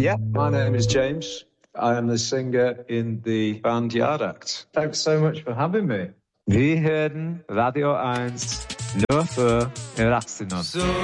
Yeah, my name is James. I am the singer in the band Yard Act. Thanks so much for having me. Wir hören Radio 1 nur für Erwachsene.